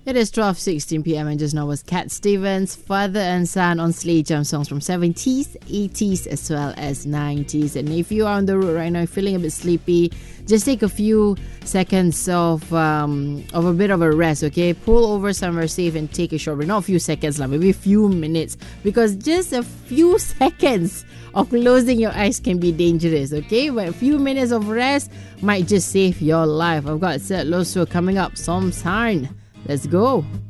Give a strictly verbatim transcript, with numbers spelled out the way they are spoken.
It is twelve sixteen p.m. and just now was Cat Stevens, Father and Son on Slay Jam songs from seventies, eighties as well as nineties. And if you are on the road right now, feeling a bit sleepy, just take a few seconds of um, of a bit of a rest, okay? Pull over somewhere safe and take a short break. Not a few seconds, lah, maybe a few minutes. Because just a few seconds of closing your eyes can be dangerous, okay? But a few minutes of rest might just save your life. I've got Seth Loso coming up, Som Sarn. Let's go.